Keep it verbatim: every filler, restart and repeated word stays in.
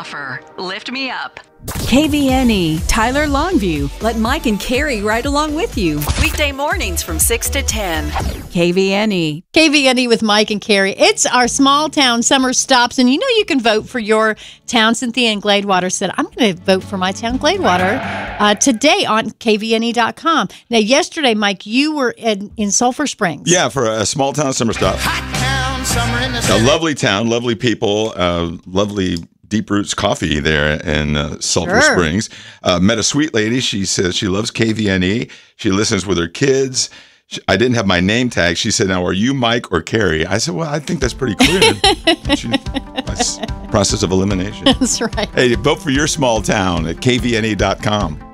offer. Lift me up. K V N E, Tyler Longview. Let Mike and Carrie ride along with you. Weekday mornings from six to ten. K V N E. K V N E with Mike and Carrie. It's our small town summer stops, and you know you can vote for your town. Cynthia in Gladewater said, I'm going to vote for my town, Gladewater, uh, today on K V N E dot com. Now, yesterday, Mike, you were in, in Sulphur Springs. Yeah, for a small town summer stop. Hot town, summer in the A city. lovely town, lovely people, uh, lovely Deep Roots Coffee there in uh, Sulphur Sure. Springs. Uh, met a sweet lady. She says she loves K V N E. She listens with her kids. She, I didn't have my name tag. She said, now, are you Mike or Carrie? I said, well, I think that's pretty clear. She, that's process of elimination. That's right. Hey, vote for your small town at K V N E dot com.